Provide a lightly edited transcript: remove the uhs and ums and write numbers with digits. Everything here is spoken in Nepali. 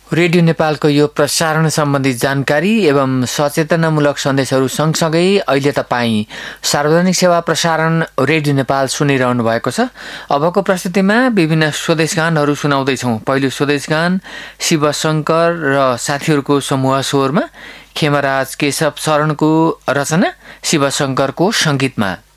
रेडियो नेपालको यो प्रसारण सम्बन्धी जानकारी एवं सचेतनामूलक सन्देशहरू सँगसँगै अहिले तपाईँ सार्वजनिक सेवा प्रसारण रेडियो नेपाल सुनिरहनु भएको छ। अबको प्रस्तुतिमा विभिन्न स्वदेश गानहरू सुनाउँदैछौँ। पहिलो स्वदेश गान शिवशङ्कर र साथीहरूको समूह स्वरमा खेमराज केशव शरणको रचना, शिवशङ्करको सङ्गीतमा।